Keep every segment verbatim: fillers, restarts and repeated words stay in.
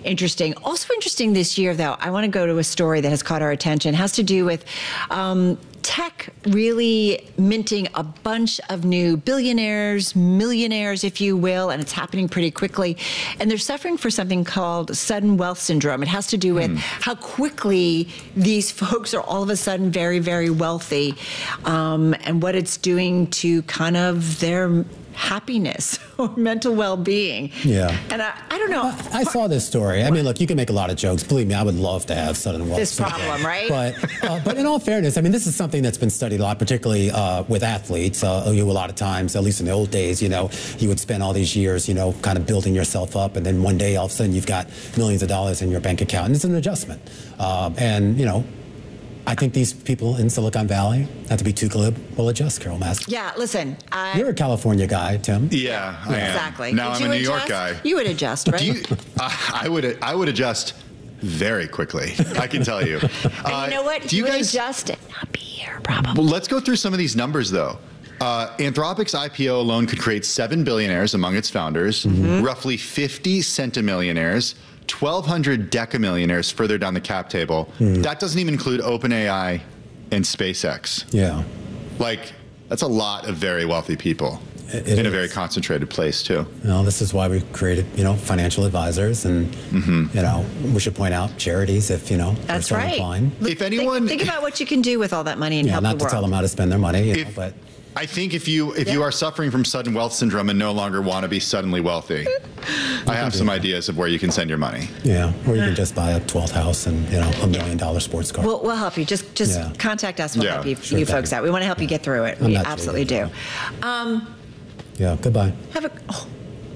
interesting. Also interesting this year, though, I want to go to a story that has caught our attention. It has to do with um, tech really minting a bunch of new billionaires, millionaires, if you will, and it's happening pretty quickly. And they're suffering for something called sudden wealth syndrome. It has to do with mm. how quickly these folks are all of a sudden very, very wealthy, um, and what it's doing to kind of their happiness or mental well-being. Yeah. And I, I don't know. I, I saw this story. I mean, look, you can make a lot of jokes. Believe me, I would love to have sudden wealth. This problem, right? But, uh, but in all fairness, I mean, this is something that's been studied a lot, particularly uh, with athletes. Uh, you know, a lot of times, at least in the old days, you know, you would spend all these years, you know, kind of building yourself up, and then one day, all of a sudden, you've got millions of dollars in your bank account, and it's an adjustment. Uh, and, you know, I think these people in Silicon Valley, not to be too glib, will adjust, Carol Massar. Yeah, listen. I, You're a California guy, Tim. Yeah, I am. Exactly. Now Did I'm a New adjust? York guy. You would adjust, right? Do you, uh, I would. I would adjust very quickly. I can tell you. And uh, you know what? Do you you would guys adjust it, not be here, probably. Well, let's go through some of these numbers, though. Uh, Anthropic's I P O alone could create seven billionaires among its founders, mm-hmm. roughly fifty centimillionaires, twelve hundred decamillionaires further down the cap table. Mm. That doesn't even include OpenAI and SpaceX. Yeah. Like, that's a lot of very wealthy people it, it in is. a very concentrated place, too. You know, this is why we created, you know, financial advisors, and, mm-hmm. you know, we should point out charities if, you know, that's they're so right. inclined. If anyone... Think, think about what you can do with all that money and yeah, help not the world. to tell them how to spend their money, you if, know, but... I think if you if yeah. you are suffering from sudden wealth syndrome and no longer want to be suddenly wealthy, I have some ideas of where you can send your money. Yeah, or you can just buy a twelfth house and, you know, a million dollar sports car. We'll, we'll help you. Just just Yeah. contact us. We'll Yeah, help you, sure you thing. folks out. We want to help you get through it. I'm We not absolutely do. joking. Um, yeah, goodbye. have a oh.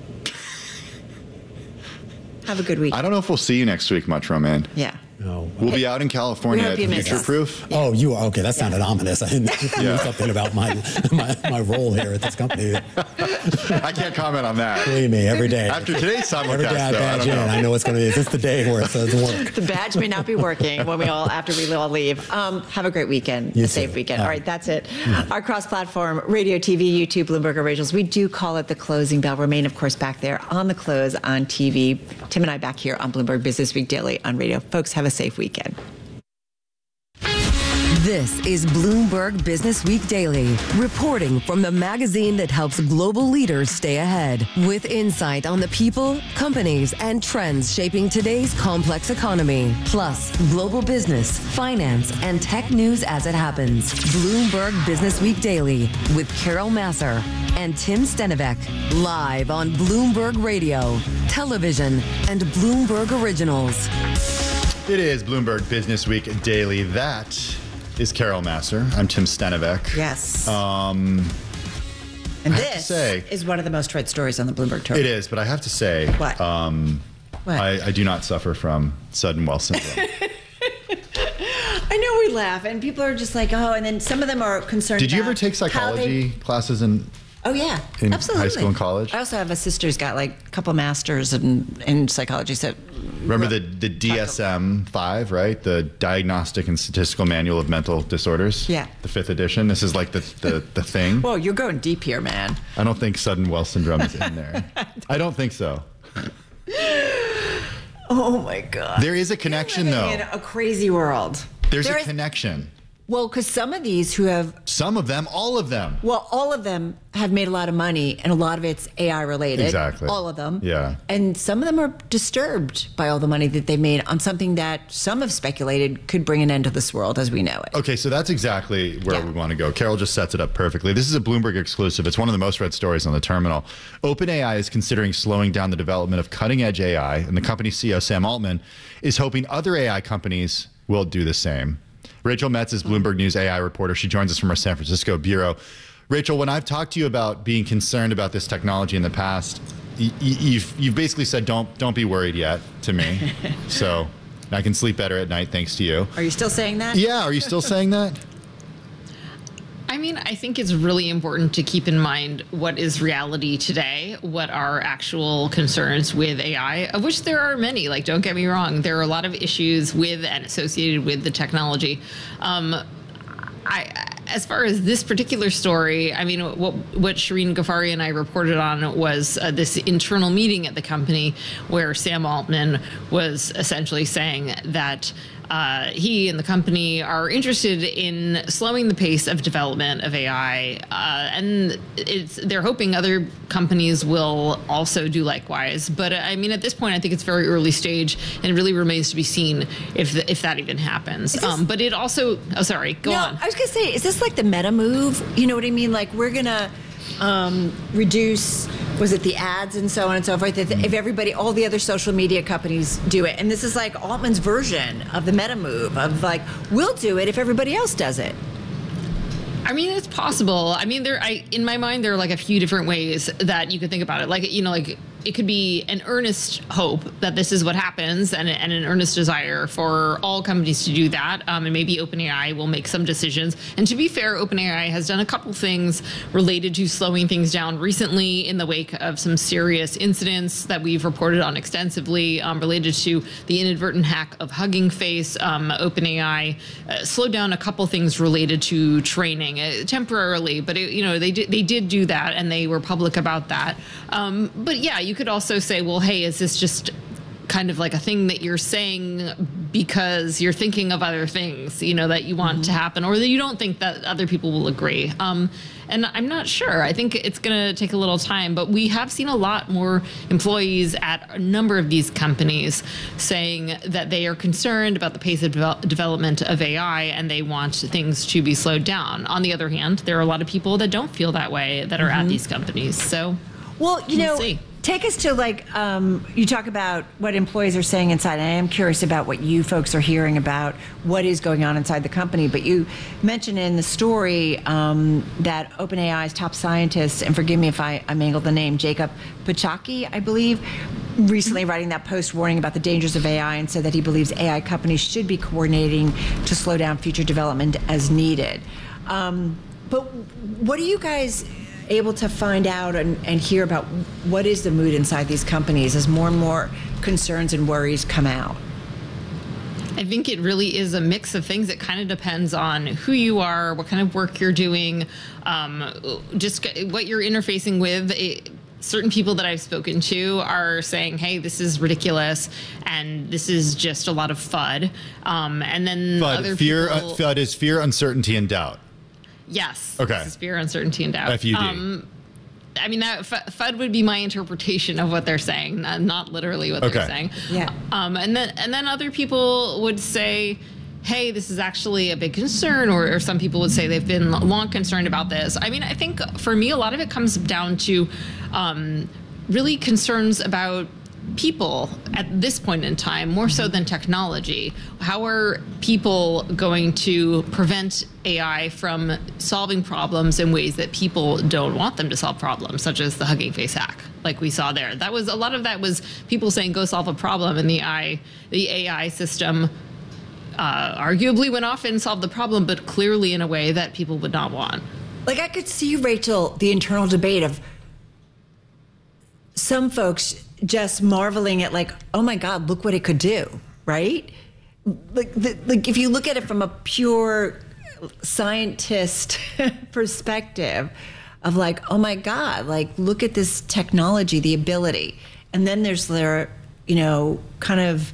have a good week. I don't know if we'll see you next week much, Roman. Yeah. No. We'll be out in California We hope at you miss Future us. Proof. Oh, you are okay. That sounded ominous. I didn't know Yeah. something about my, my my role here at this company. I can't comment on that. Believe me, every day. After today's every day I simulcast, though, I badge don't in. know. I know it's going to be. Is this the day where it doesn't work? The badge may not be working when we all after we all leave. Um, have a great weekend. You a safe too. weekend. Uh, all right, that's it. Our cross-platform radio, T V, YouTube, Bloomberg Originals. We do call it the closing bell. Remain, of course, back there on the close on T V. Tim and I back here on Bloomberg Business Week Daily on radio. Folks, have a safe weekend. This is Bloomberg Business Week Daily, reporting from the magazine that helps global leaders stay ahead, with insight on the people, companies, and trends shaping today's complex economy, plus global business, finance, and tech news as it happens. Bloomberg Business Week Daily with Carol Massar and Tim Stenovec, live on Bloomberg Radio, television, and Bloomberg Originals. It is Bloomberg Business Week Daily. That is Carol Massar. I'm Tim Stenovec. Yes. Um, and I have to this say- is one of the most read stories on the Bloomberg tour. it is, but I have to say, What? Um, What? I, I do not suffer from sudden wealth syndrome. I know we laugh, and people are just like, oh, and then some of them are concerned. Did you about ever take how psychology they- classes in? Oh yeah, in absolutely. high school and college? I also have a sister who's got like a couple masters in in psychology. So Remember the, the D S M five, right? The Diagnostic and Statistical Manual of Mental Disorders? Yeah. The fifth edition. This is like the, the, the thing. Whoa, you're going deep here, man. I don't think sudden wealth syndrome is in there. I don't think so. Oh my God. There is a connection, Living though. in a crazy world. There's There a is- connection. Well, because some of these who have, Some of them, all of them. well, all of them have made a lot of money, and a lot of it's A I related. Exactly. All of them. Yeah. And some of them are disturbed by all the money that they made on something that some have speculated could bring an end to this world as we know it. Okay, so that's exactly where Yeah. we want to go. Carol just sets it up perfectly. This is a Bloomberg exclusive. It's one of the most read stories on the terminal. OpenAI is considering slowing down the development of cutting-edge A I, and the company's C E O, Sam Altman, is hoping other A I companies will do the same. Rachel Metz is Bloomberg News A I reporter. She joins us from our San Francisco bureau. Rachel, when I've talked to you about being concerned about this technology in the past, y- y- you've you've basically said don't don't be worried yet to me. So I can sleep better at night thanks to you. Are you still saying that? Yeah, are you still saying that? I mean, I think it's really important to keep in mind what is reality today, what are actual concerns with A I, of which there are many. Like, don't get me wrong, there are a lot of issues with and associated with the technology. Um, I, as far as this particular story, I mean, what what Shireen Ghaffari and I reported on was uh, this internal meeting at the company where Sam Altman was essentially saying that Uh, he and the company are interested in slowing the pace of development of A I, uh, and it's they're hoping other companies will also do likewise. But uh, I mean, at this point, I think it's very early stage, and it really remains to be seen if the, if that even happens. This, um, but it also, oh, sorry, go no, on. I was gonna say, is this like the meta move? You know what I mean? Like we're gonna um, reduce. Was it the ads and so on and so forth? If if everybody, all the other social media companies do it, and this is like Altman's version of the meta move of like, we'll do it if everybody else does it. I mean, it's possible. I mean, there. I in my mind, there are like a few different ways that you could think about it. Like, you know, like it could be an earnest hope that this is what happens, and, and an earnest desire for all companies to do that. Um, and maybe OpenAI will make some decisions. And to be fair, OpenAI has done a couple things related to slowing things down recently in the wake of some serious incidents that we've reported on extensively um, related to the inadvertent hack of Hugging Face. Um, OpenAI uh, slowed down a couple things related to training uh, temporarily, but it, you know they did they did do that, and they were public about that. Um, but yeah, you could also say, well, hey, is this just kind of like a thing that you're saying because you're thinking of other things, you know, that you want mm-hmm. to happen, or that you don't think that other people will agree. Um, and I'm not sure. I think it's going to take a little time, but we have seen a lot more employees at a number of these companies saying that they are concerned about the pace of devel- development of A I, and they want things to be slowed down. On the other hand, there are a lot of people that don't feel that way that are mm-hmm. at these companies. So, well, you we'll know, see. Take us to like, um, you talk about what employees are saying inside. And I am curious about what you folks are hearing about what is going on inside the company. But you mentioned in the story um, that OpenAI's top scientist, and forgive me if I, I mangled the name, Jacob Pachaki, I believe, recently writing that post warning about the dangers of A I, and said that he believes A I companies should be coordinating to slow down future development as needed. Um, but what are you guys able to find out and, and hear about what is the mood inside these companies as more and more concerns and worries come out? I think it really is a mix of things. It kind of depends on who you are, what kind of work you're doing, um, just what you're interfacing with. It, certain people that I've spoken to are saying, hey, this is ridiculous, and this is just a lot of FUD. Um, and then FUD, other fear, people... uh, FUD is fear, uncertainty, and doubt. Yes. Okay. This is fear, uncertainty, and doubt. F U D. Um, I mean, that FUD would be my interpretation of what they're saying, not, not literally what okay. they're saying. Yeah. Um, and then and then other people would say, hey, this is actually a big concern, or, or some people would say they've been long concerned about this. I mean, I think for me, a lot of it comes down to um, really concerns about people at this point in time, more so than technology. How are people going to prevent A I from solving problems in ways that people don't want them to solve problems, such as the Hugging Face hack, like we saw there? That was a lot of that was people saying, go solve a problem, and the I, the A I system uh, arguably went off and solved the problem, but clearly in a way that people would not want. Like, I could see, Rachel, the internal debate of some folks just marveling at like, oh my God, look what it could do, right? Like, the, like if you look at it from a pure scientist perspective of like, oh my God, like look at this technology, the ability. And then there's their, you know, kind of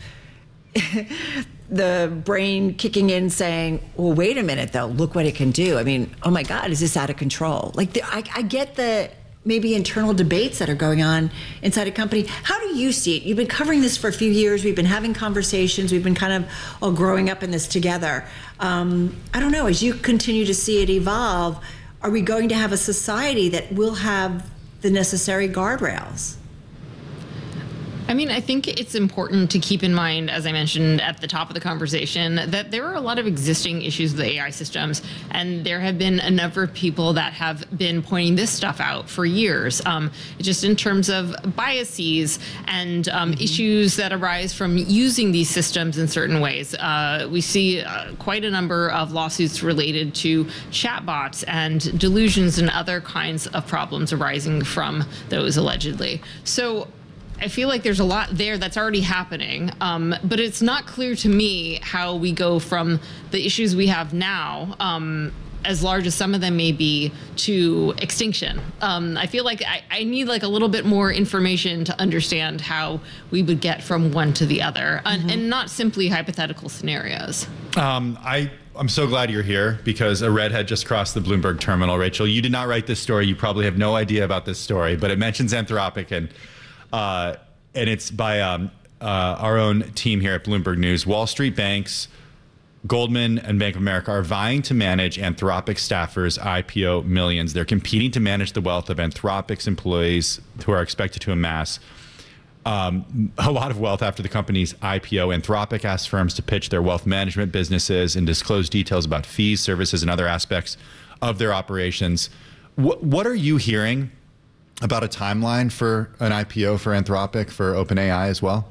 the brain kicking in saying, well, wait a minute though, look what it can do. I mean, oh my God, is this out of control? Like the, I, I get the, maybe internal debates that are going on inside a company. How do you see it? You've been covering this for a few years. We've been having conversations. We've been kind of all growing up in this together. Um, I don't know, as you continue to see it evolve, are we going to have a society that will have the necessary guardrails? I mean, I think it's important to keep in mind, as I mentioned at the top of the conversation, that there are a lot of existing issues with A I systems, and there have been a number of people that have been pointing this stuff out for years, um, just in terms of biases and um, mm-hmm. issues that arise from using these systems in certain ways. Uh, we see uh, quite a number of lawsuits related to chatbots and delusions and other kinds of problems arising from those allegedly. So I feel like there's a lot there that's already happening, um, but it's not clear to me how we go from the issues we have now um, as large as some of them may be, to extinction. Um, I feel like I, I need like a little bit more information to understand how we would get from one to the other, mm-hmm. and, and not simply hypothetical scenarios. Um, I, I'm so glad you're here because a redhead just crossed the Bloomberg terminal. Rachel, you did not write this story. You probably have no idea about this story, but it mentions Anthropic, and uh, and it's by um, uh, our own team here at Bloomberg News. Wall Street banks, Goldman and Bank of America are vying to manage Anthropic staffers' I P O millions. They're competing to manage the wealth of Anthropic's employees, who are expected to amass um, a lot of wealth after the company's I P O. Anthropic asked firms to pitch their wealth management businesses and disclose details about fees, services, and other aspects of their operations. What, what are you hearing about a timeline for an I P O for Anthropic, for OpenAI as well?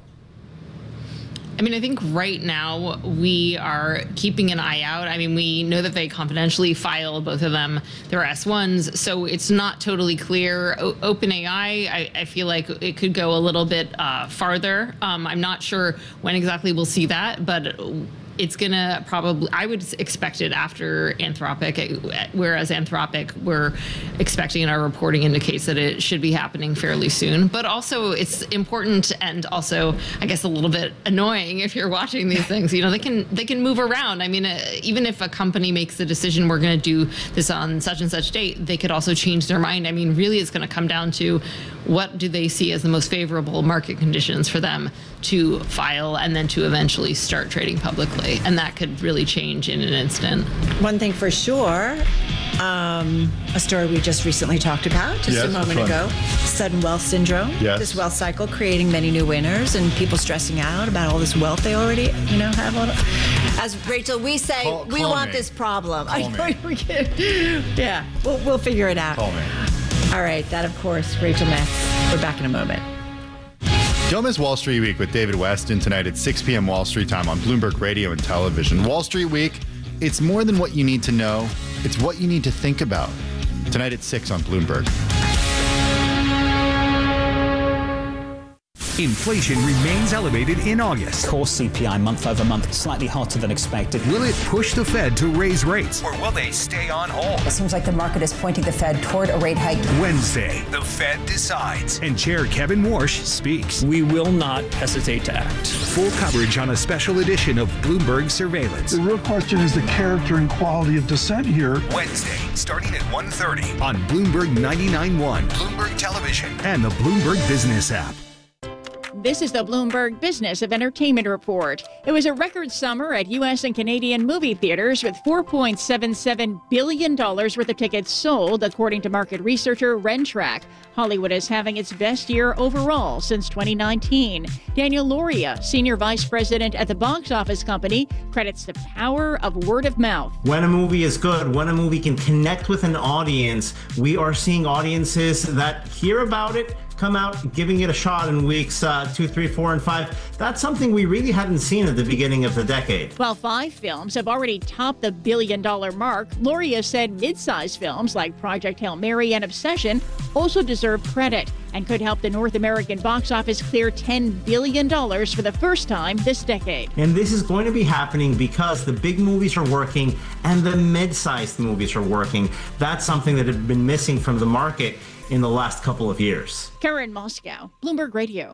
I mean, I think right now we are keeping an eye out. I mean, we know that they confidentially filed, both of them, their S ones, so it's not totally clear. O- OpenAI, I, I feel like it could go a little bit uh, farther. Um, I'm not sure when exactly we'll see that, but it's going to probably, I would expect it after Anthropic, whereas Anthropic, we're expecting, and our reporting indicates that it should be happening fairly soon. But also it's important, and also, I guess, a little bit annoying if you're watching these things. You know, they can they can move around. I mean, uh, even if a company makes the decision, we're going to do this on such and such date, they could also change their mind. I mean, really, it's going to come down to what do they see as the most favorable market conditions for them to file and then to eventually start trading publicly. And that could really change in an instant. One thing for sure, um, a story we just recently talked about just yes, a moment ago, sudden wealth syndrome, yes. This wealth cycle creating many new winners and people stressing out about all this wealth they already, you know, have. All As Rachel, we say, call, we call want me. this problem. Call me. we can, yeah, we'll, we'll figure it out. Call me. All right, that, of course, Rachel Metz. We're back in a moment. Don't miss Wall Street Week with David Weston tonight at six p.m. Wall Street time on Bloomberg Radio and Television. Wall Street Week, it's more than what you need to know. It's what you need to think about. Tonight at six on Bloomberg. Inflation remains elevated in August. Core C P I month over month slightly hotter than expected. Will it push the Fed to raise rates? Or will they stay on hold? It seems like the market is pointing the Fed toward a rate hike. Wednesday, the Fed decides. And Chair Kevin Warsh speaks. We will not hesitate to act. Full coverage on a special edition of Bloomberg Surveillance. The real question is the character and quality of dissent here. Wednesday, starting at one thirty. On Bloomberg ninety-nine point one. Bloomberg Television. And the Bloomberg Business app. This is the Bloomberg Business of Entertainment Report. It was a record summer at U S and Canadian movie theaters with four point seven seven billion dollars worth of tickets sold, according to market researcher Rentrack. Hollywood is having its best year overall since twenty nineteen. Daniel Loria, Senior Vice President at the box office company, credits the power of word of mouth. When a movie is good, when a movie can connect with an audience, we are seeing audiences that hear about it, come out giving it a shot in weeks uh, two, three, four, and five. That's something we really hadn't seen at the beginning of the decade. While five films have already topped the billion dollar mark, Loria said mid-sized films like Project Hail Mary and Obsession also deserve credit and could help the North American box office clear ten billion dollars for the first time this decade. And this is going to be happening because the big movies are working and the mid-sized movies are working. That's something that had been missing from the market in the last couple of years. Karen Moscow, Bloomberg Radio.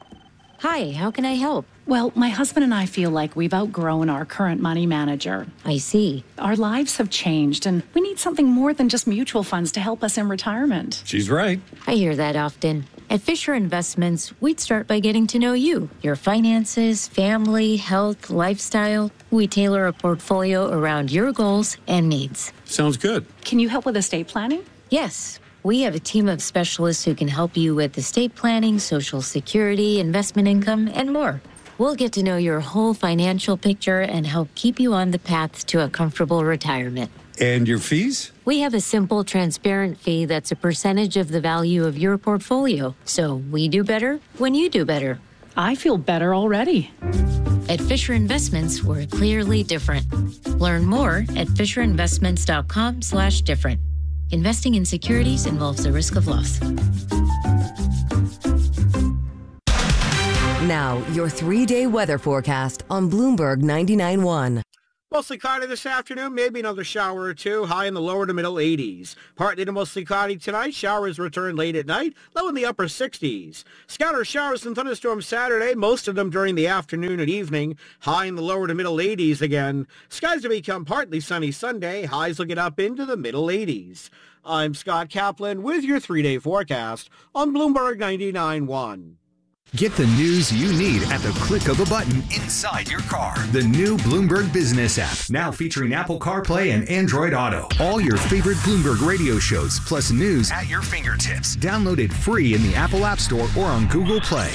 Hi, how can I help? Well, my husband and I feel like we've outgrown our current money manager. I see. Our lives have changed, and we need something more than just mutual funds to help us in retirement. She's right. I hear that often. At Fisher Investments, we'd start by getting to know you, your finances, family, health, lifestyle. We tailor a portfolio around your goals and needs. Sounds good. Can you help with estate planning? Yes. We have a team of specialists who can help you with estate planning, Social Security, investment income, and more. We'll get to know your whole financial picture and help keep you on the path to a comfortable retirement. And your fees? We have a simple, transparent fee that's a percentage of the value of your portfolio. So we do better when you do better. I feel better already. At Fisher Investments, we're clearly different. Learn more at fisherinvestments.com slash different. Investing in securities involves the risk of loss. Now, your three-day weather forecast on Bloomberg ninety-nine point one. Mostly cloudy this afternoon, maybe another shower or two, high in the lower to middle eighties. Partly to mostly cloudy tonight, showers return late at night, low in the upper sixties. Scattered showers and thunderstorms Saturday, most of them during the afternoon and evening, high in the lower to middle eighties again. Skies to become partly sunny Sunday, highs looking up into the middle eighties. I'm Scott Kaplan with your three-day forecast on Bloomberg ninety-nine point one. Get the news you need at the click of a button inside your car. The new Bloomberg Business app, now featuring Apple CarPlay and Android Auto. All your favorite Bloomberg radio shows, plus news at your fingertips. Download it free in the Apple App Store or on Google Play.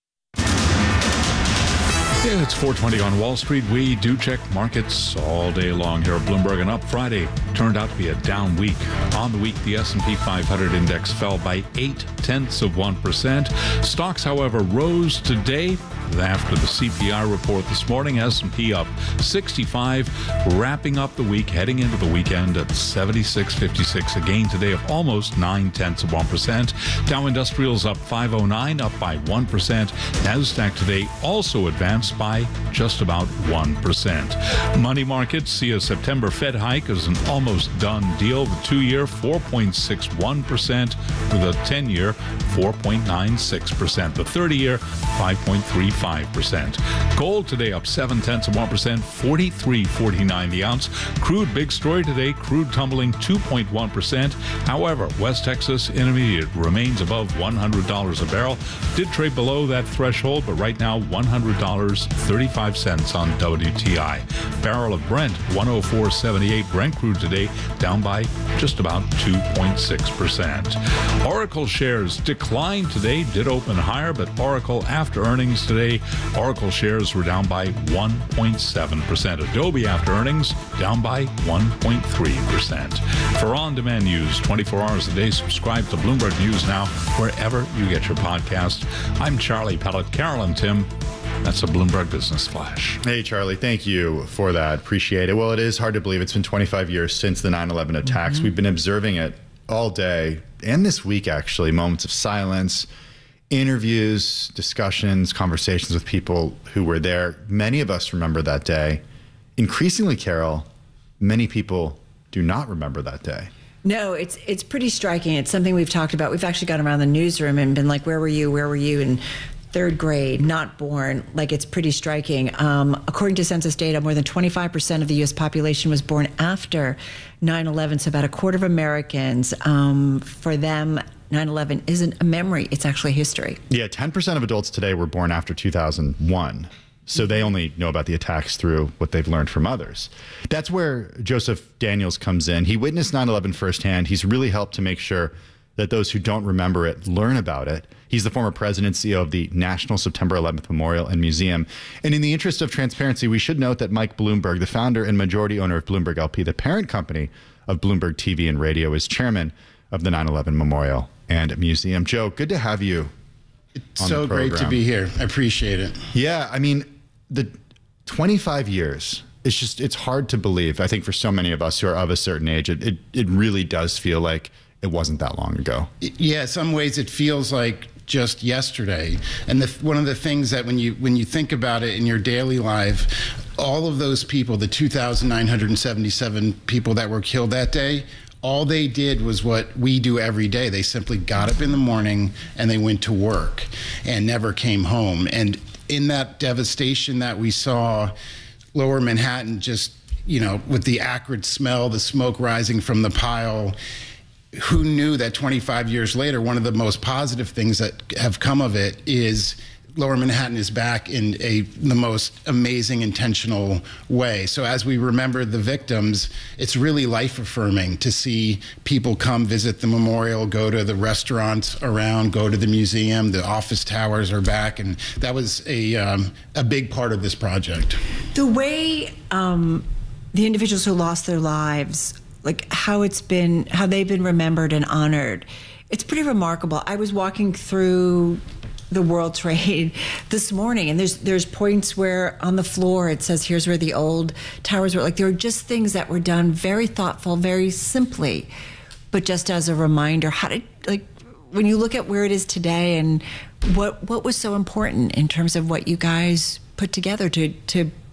Yeah, it's four twenty on Wall Street. We do check markets all day long here at Bloomberg. And up Friday turned out to be a down week. On the week, the S and P five hundred index fell by eight tenths of one percent. Stocks, however, rose today after the C P I report this morning. S and P up sixty-five, wrapping up the week, heading into the weekend at seventy-six fifty-six. A gain today of almost nine tenths of one percent. Dow Industrials up five oh nine, up by one percent. NASDAQ today also advanced by just about one percent. Money markets see a September Fed hike as an almost done deal. The two-year four point six one percent, with a ten-year four point nine six percent. The thirty-year five point three five percent. Gold today up seven tenths of one percent, forty-three forty-nine the ounce. Crude, big story today, crude tumbling two point one percent. However, West Texas Intermediate remains above one hundred dollars a barrel. Did trade below that threshold, but right now one hundred dollars and thirty-five cents on W T I. Barrel of Brent one oh four seventy-eight. Brent crude today down by just about two point six percent. Oracle shares declined today, did open higher, but Oracle after earnings today, Oracle shares were down by one point seven percent. Adobe after earnings down by one point three percent. For on-demand news twenty-four hours a day, subscribe to Bloomberg News Now wherever you get your podcast. I'm Charlie Pellet. Carol and Tim, that's a Bloomberg Business Flash. Hey, Charlie, thank you for that. Appreciate it. Well, it is hard to believe it's been twenty-five years since the nine eleven attacks. Mm-hmm. We've been observing it all day and this week, actually. Moments of silence, interviews, discussions, conversations with people who were there. Many of us remember that day. Increasingly, Carol, many people do not remember that day. No, it's it's pretty striking. It's something we've talked about. We've actually gone around the newsroom and been like, where were you? Where were you? And third grade, not born. Like, it's pretty striking. Um, according to census data, more than twenty-five percent of the U S population was born after nine eleven. So about a quarter of Americans, um, for them, nine eleven isn't a memory. It's actually history. Yeah, ten percent of adults today were born after two thousand one. So they only know about the attacks through what they've learned from others. That's where Joseph Daniels comes in. He witnessed nine eleven firsthand. He's really helped to make sure that those who don't remember it learn about it. He's the former president and C E O of the National September eleventh Memorial and Museum. And in the interest of transparency, we should note that Mike Bloomberg, the founder and majority owner of Bloomberg L P, the parent company of Bloomberg T V and Radio, is chairman of the nine eleven Memorial and Museum. Joe, good to have you. It's so great to be here. I appreciate it. Yeah, I mean, the twenty-five years, it's just, it's hard to believe. I think for so many of us who are of a certain age, it, it, it really does feel like it wasn't that long ago. Yeah, in some ways it feels like just yesterday. And the, one of the things that when you when you think about it in your daily life, all of those people, the two thousand nine hundred seventy-seven people that were killed that day, all they did was what we do every day. They simply got up in the morning and they went to work and never came home. And in that devastation that we saw, Lower Manhattan, just, you know, with the acrid smell, the smoke rising from the pile, who knew that twenty-five years later, one of the most positive things that have come of it is Lower Manhattan is back in a the most amazing, intentional way. So as we remember the victims, it's really life-affirming to see people come visit the memorial, go to the restaurants around, go to the museum. The office towers are back, and that was a um, a big part of this project. The way um, the individuals who lost their lives, like how it's been, how they've been remembered and honored, it's pretty remarkable. I was walking through the World Trade this morning, and there's there's points where on the floor it says, here's where the old towers were. Like, there were just things that were done very thoughtful, very simply, but just as a reminder. How did, like, when you look at where it is today, and what what was so important in terms of what you guys put together to to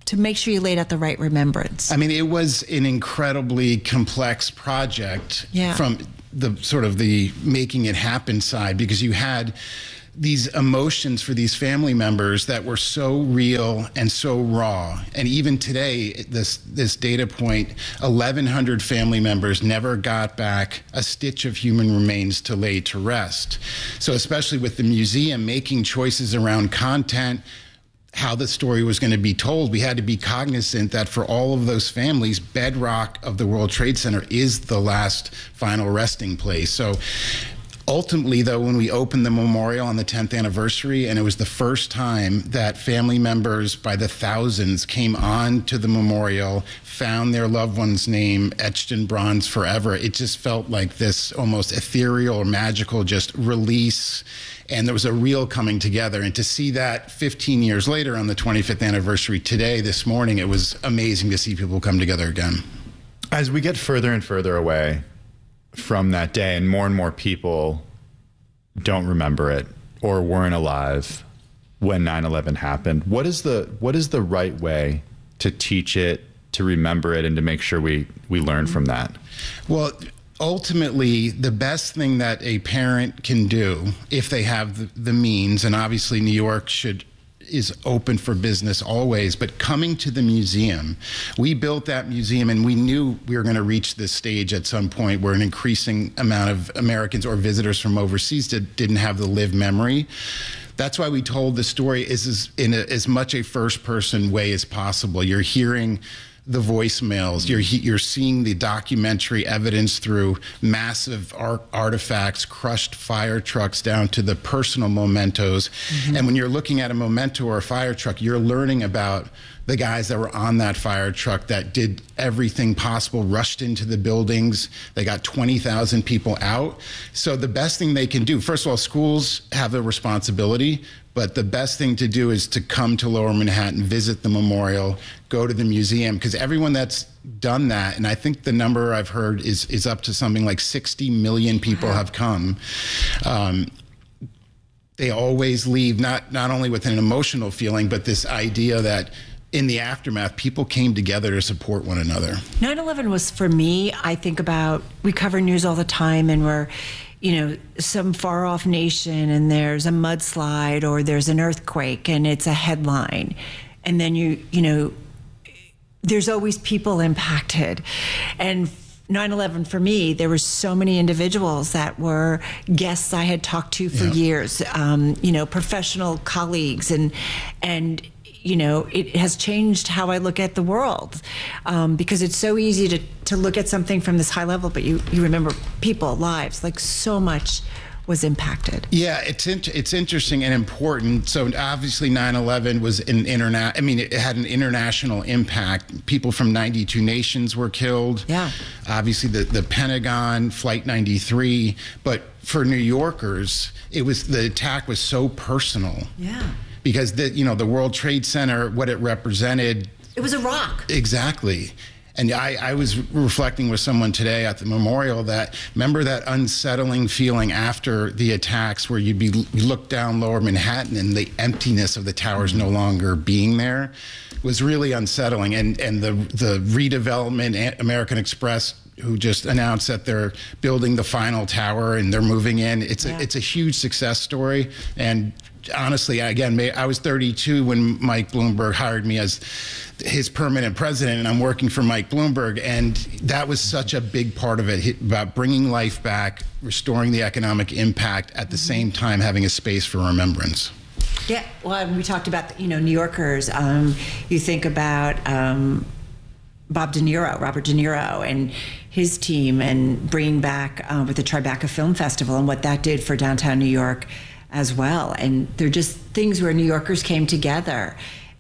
to make sure you laid out the right remembrance? I mean, it was an incredibly complex project Yeah. from the sort of the making it happen side, because you had these emotions for these family members that were so real and so raw. And even today, this this data point, eleven hundred family members never got back a stitch of human remains to lay to rest. So especially with the museum making choices around content, how the story was going to be told, we had to be cognizant that for all of those families, bedrock of the World Trade Center is the last final resting place. So ultimately, though, when we opened the memorial on the tenth anniversary, and it was the first time that family members by the thousands came on to the memorial, found their loved one's name etched in bronze forever, it just felt like this almost ethereal or magical just release. And there was a real coming together. And to see that fifteen years later on the twenty-fifth anniversary today, this morning, it was amazing to see people come together again. As we get further and further away from that day, and more and more people don't remember it or weren't alive when nine eleven happened, what is the what is the right way to teach it, to remember it, and to make sure we we learn from that? Well, ultimately, the best thing that a parent can do, if they have the, the means, and obviously New York should is open for business always, but coming to the museum, we built that museum and we knew we were going to reach this stage at some point where an increasing amount of Americans or visitors from overseas did, didn't have the lived memory. That's why we told the story is, is in a, as much a first-person way as possible. You're hearing the voicemails, you're you're seeing the documentary evidence through massive art, artifacts, crushed fire trucks down to the personal mementos. Mm-hmm. And when you're looking at a memento or a fire truck, you're learning about the guys that were on that fire truck that did everything possible, rushed into the buildings. They got twenty thousand people out. So the best thing they can do, first of all, schools have a responsibility, but the best thing to do is to come to Lower Manhattan, visit the memorial, go to the museum, because everyone that's done that, and I think the number I've heard is, is up to something like sixty million people have come. Um, they always leave not, not only with an emotional feeling, but this idea that in the aftermath, people came together to support one another. nine eleven was, for me, I think about, we cover news all the time, and we're, you know, some far off nation, and there's a mudslide or there's an earthquake, and it's a headline. And then you, you know, there's always people impacted. And nine eleven for me, there were so many individuals that were guests I had talked to for yeah. years, um, you know, professional colleagues, and, and, you know, it has changed how I look at the world, um, because it's so easy to, to look at something from this high level, but you, you remember people, lives, like so much was impacted. Yeah, it's in, it's interesting and important. So obviously nine eleven was an interna- I mean, it had an international impact. People from ninety-two nations were killed. Yeah. Obviously the, the Pentagon, Flight ninety-three, but for New Yorkers, it was, the attack was so personal. Yeah. Because the, you know, the World Trade Center, what it represented. It was a rock. Exactly. And I, I was reflecting with someone today at the memorial that, remember that unsettling feeling after the attacks where you'd be you look down Lower Manhattan and the emptiness of the towers no longer being there was really unsettling. And and the the redevelopment, American Express, who just announced that they're building the final tower and they're moving in. It's yeah. a, it's a huge success story. And honestly, again, I was thirty-two when Mike Bloomberg hired me as his permanent president, and I'm working for Mike Bloomberg, and that was such a big part of it, about bringing life back, restoring the economic impact, at the same time having a space for remembrance. Yeah, well, we talked about, you know, New Yorkers. Um, you think about um, Bob De Niro, Robert De Niro, and his team, and bringing back uh, with the Tribeca Film Festival and what that did for downtown New York as well. And they're just things where New Yorkers came together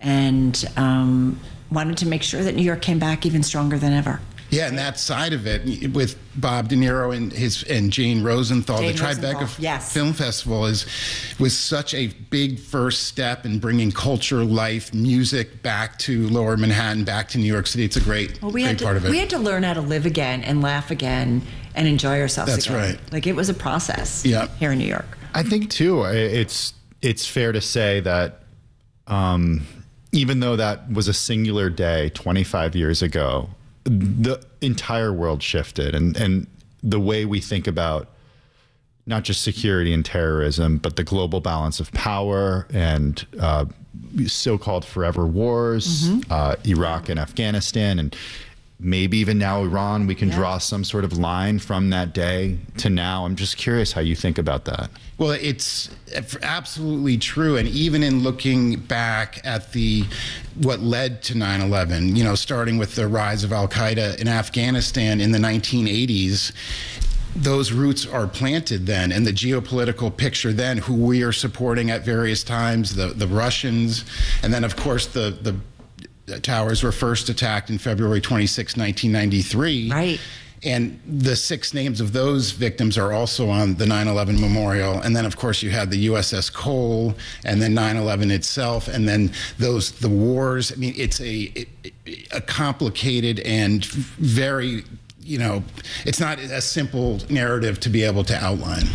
and um, wanted to make sure that New York came back even stronger than ever. Yeah, and that side of it with Bob De Niro and his and Jane Rosenthal, Jane the Tribeca Rosenthal, yes. Film Festival is was such a big first step in bringing culture, life, music back to Lower Manhattan, back to New York City. It's a great, well, we great had to, part of it. We had to learn how to live again and laugh again and enjoy ourselves That's again. right. Like, it was a process yeah. here in New York. I think, too, it's it's fair to say that um, even though that was a singular day twenty-five years ago, the entire world shifted, and, and the way we think about not just security and terrorism, but the global balance of power and uh, so-called forever wars, mm-hmm. uh, Iraq and Afghanistan, and maybe even now Iran. We can yeah. draw some sort of line from that day to now. I'm just curious how you think about that. Well, it's absolutely true. And even in looking back at the what led to nine eleven, you know, starting with the rise of al-Qaeda in Afghanistan in the nineteen eighties, those roots are planted then, and the geopolitical picture then, who we are supporting at various times, the, the Russians, and then, of course, the, the towers were first attacked in February twenty-sixth, nineteen ninety-three. Right. And the six names of those victims are also on the nine eleven memorial. And then, of course, you had the U S S Cole, and then nine eleven itself, and then those the wars. I mean, it's a a complicated and very, you know, it's not a simple narrative to be able to outline.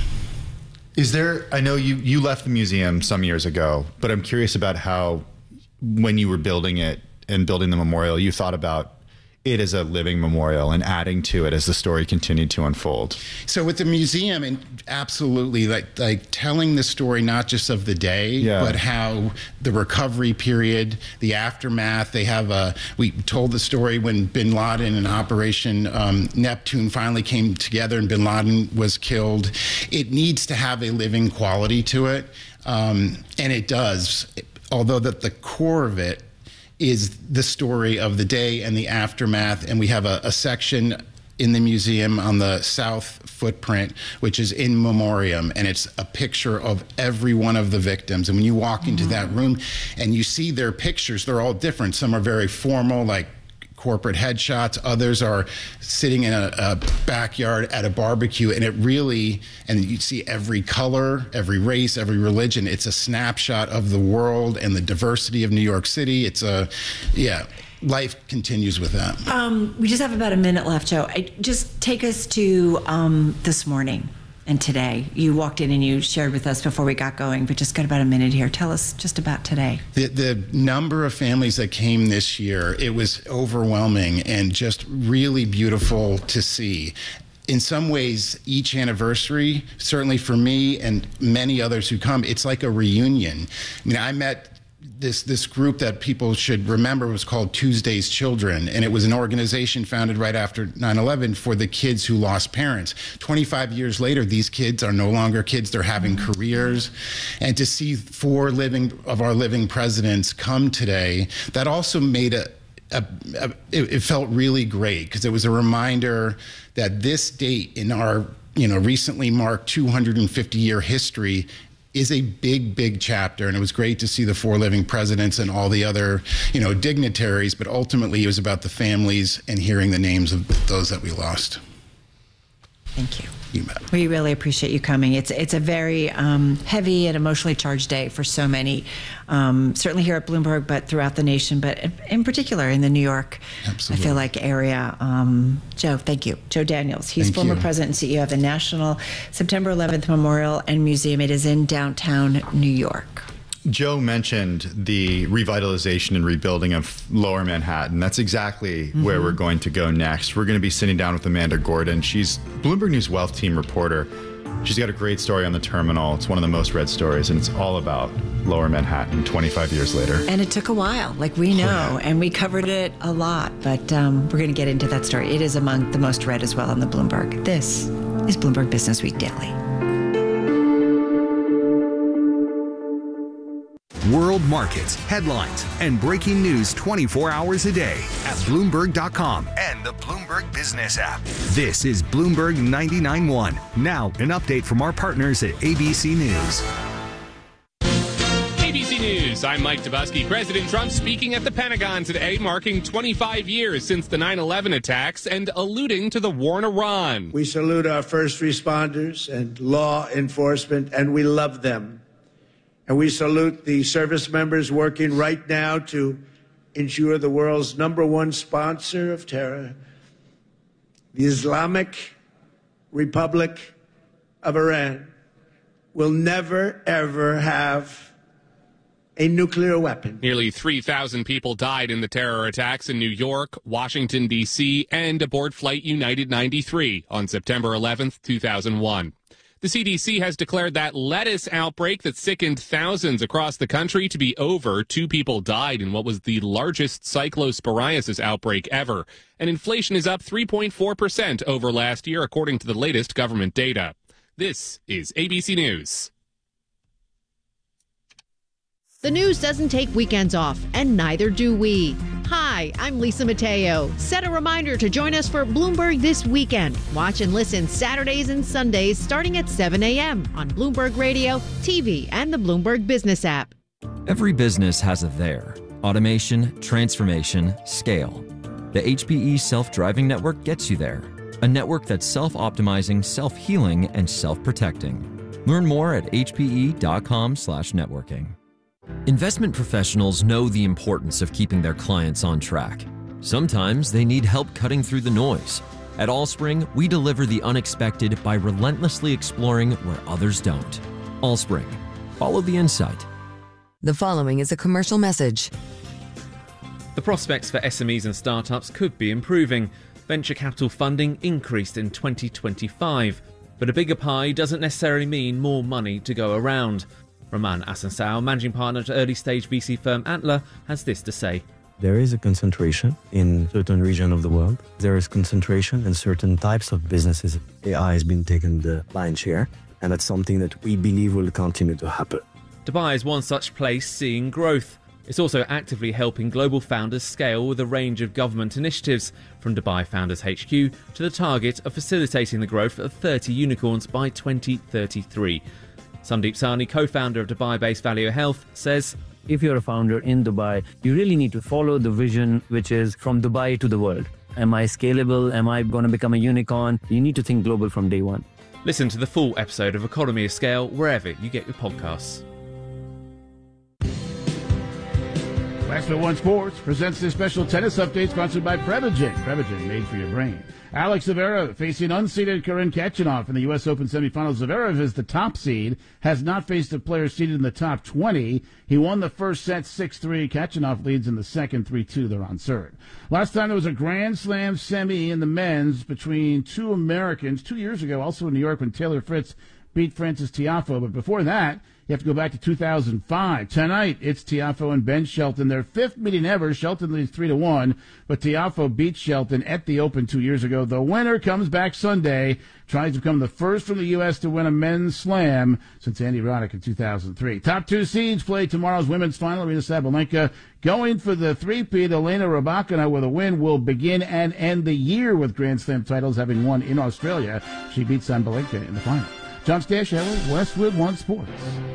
Is there, I know you, you left the museum some years ago, but I'm curious about how, when you were building it and building the memorial, you thought about it as a living memorial and adding to it as the story continued to unfold. So with the museum, and absolutely, like like telling the story not just of the day, yeah. but how the recovery period, the aftermath. They have a. We told the story when Bin Laden and Operation um, Neptune finally came together and Bin Laden was killed. It needs to have a living quality to it, um, and it does. Although that the core of it is the story of the day and the aftermath. And we have a, a section in the museum on the south footprint, which is in memoriam, and it's a picture of every one of the victims. And when you walk into mm-hmm. that room and you see their pictures, they're all different. Some are very formal, like corporate headshots. Others are sitting in a, a backyard at a barbecue, and it really, and you see every color, every race, every religion. It's a snapshot of the world and the diversity of New York City. It's a, yeah, life continues with that. Um, we just have about a minute left, Joe. I, just take us to um, this morning and today. You walked in and you shared with us before we got going, but just got about a minute here. Tell us just about today. The, the number of families that came this year, it was overwhelming and just really beautiful to see. In some ways, each anniversary, certainly for me and many others who come, it's like a reunion. I mean, I met This, this group that people should remember was called Tuesday's Children, and it was an organization founded right after nine eleven for the kids who lost parents. twenty-five years later, these kids are no longer kids, they're having careers. And to see four living of our living presidents come today, that also made a, a, a it, it felt really great, because it was a reminder that this date in our, you know, recently marked two hundred fifty year history is a big, big chapter. And it was great to see the four living presidents and all the other, you know, dignitaries, but ultimately it was about the families and hearing the names of those that we lost. Thank you. You bet. We really appreciate you coming. It's it's a very um, heavy and emotionally charged day for so many, um, certainly here at Bloomberg, but throughout the nation, but in particular in the New York, Absolutely. I feel like, area. Um, Joe, thank you. Joe Daniels. He's thank former you. president and C E O of the National September eleventh Memorial and Museum. It is in downtown New York. Joe mentioned the revitalization and rebuilding of Lower Manhattan. That's exactly mm-hmm. where we're going to go next. We're going to be sitting down with Amanda Gordon. She's Bloomberg News Wealth Team reporter. She's got a great story on the terminal. It's one of the most read stories, and it's all about Lower Manhattan twenty-five years later. And it took a while, like we know, oh, yeah. and we covered it a lot, but um, we're going to get into that story. It is among the most read as well on the Bloomberg. This is Bloomberg Business Week Daily. World markets, headlines, and breaking news twenty-four hours a day at Bloomberg dot com and the Bloomberg Business app. This is Bloomberg ninety-nine point one. Now, an update from our partners at A B C News. A B C News, I'm Mike Dubusky. President Trump speaking at the Pentagon today, marking twenty-five years since the nine eleven attacks and alluding to the war in Iran. We salute our first responders and law enforcement, and we love them. And we salute the service members working right now to ensure the world's number one sponsor of terror, the Islamic Republic of Iran, will never, ever have a nuclear weapon. Nearly three thousand people died in the terror attacks in New York, Washington, D C, and aboard Flight United ninety-three on September eleventh, two thousand one. The C D C has declared that lettuce outbreak that sickened thousands across the country to be over. Two people died in what was the largest cyclosporiasis outbreak ever. And inflation is up three point four percent over last year, according to the latest government data. This is A B C News. The news doesn't take weekends off, and neither do we. Hi, I'm Lisa Mateo. Set a reminder to join us for Bloomberg This Weekend. Watch and listen Saturdays and Sundays starting at seven a.m. on Bloomberg Radio, T V, and the Bloomberg Business app. Every business has a there. Automation, transformation, scale. The H P E Self-Driving Network gets you there. A network that's self-optimizing, self-healing, and self-protecting. Learn more at h p e dot com slash networking. Investment professionals know the importance of keeping their clients on track. Sometimes they need help cutting through the noise. At Allspring, we deliver the unexpected by relentlessly exploring where others don't. Allspring. Follow the insight. The following is a commercial message. The prospects for S M Es and startups could be improving. Venture capital funding increased in twenty twenty-five, but a bigger pie doesn't necessarily mean more money to go around. Roman Asansao, managing partner at early-stage V C firm Antler, has this to say. There is a concentration in certain regions of the world. There is concentration in certain types of businesses. A I has been taking the lion's share, and that's something that we believe will continue to happen. Dubai is one such place seeing growth. It's also actively helping global founders scale with a range of government initiatives, from Dubai Founders H Q to the target of facilitating the growth of thirty unicorns by twenty thirty-three. Sandeep Sahni, co-founder of Dubai-based Value Health, says, if you're a founder in Dubai, you really need to follow the vision, which is from Dubai to the world. Am I scalable? Am I going to become a unicorn? You need to think global from day one. Listen to the full episode of Economy of Scale wherever you get your podcasts. Westwood One Sports presents this special tennis update sponsored by Prevagen. Prevagen, made for your brain. Alex Zverev facing unseeded Karen Khachanov in the U S Open semifinals. Zverev is the top seed, has not faced a player seeded in the top twenty. He won the first set six three. Khachanov leads in the second three two. They're on serve. Last time there was a Grand Slam semi in the men's between two Americans, two years ago, also in New York when Taylor Fritz beat Frances Tiafoe. But before that, you have to go back to two thousand five. Tonight, it's Tiafoe and Ben Shelton. Their fifth meeting ever. Shelton leads three to one, but Tiafoe beat Shelton at the Open two years ago. The winner comes back Sunday, tries to become the first from the U S to win a men's slam since Andy Roddick in two thousand three. Top two seeds play tomorrow's women's final. Arina Sabalenka going for the three-peat. Elena Rybakina with a win will begin and end the year with Grand Slam titles, having won in Australia. She beat Sabalenka in the final. John Stashower, Westwood One Sports.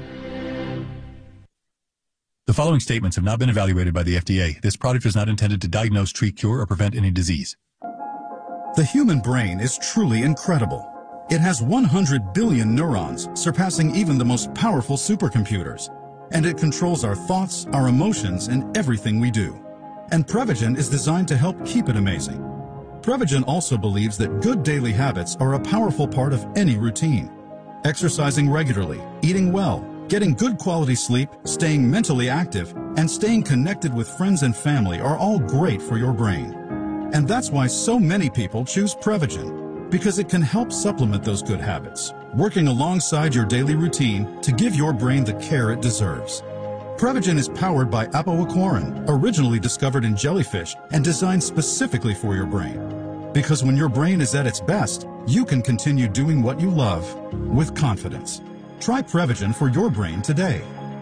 The following statements have not been evaluated by the F D A. This product is not intended to diagnose, treat, cure, or prevent any disease. The human brain is truly incredible. It has one hundred billion neurons, surpassing even the most powerful supercomputers. And it controls our thoughts, our emotions, and everything we do. And Prevagen is designed to help keep it amazing. Prevagen also believes that good daily habits are a powerful part of any routine. Exercising regularly, eating well, getting good quality sleep, staying mentally active, and staying connected with friends and family are all great for your brain. And that's why so many people choose Prevagen, because it can help supplement those good habits, working alongside your daily routine to give your brain the care it deserves. Prevagen is powered by apoaquarin, originally discovered in jellyfish and designed specifically for your brain. Because when your brain is at its best, you can continue doing what you love with confidence. Try Prevagen for your brain today.